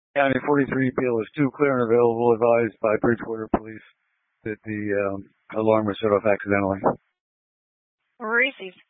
County 43 appeal is too clear and available, advised by Bridgewater Police that the alarm was set off accidentally. Received.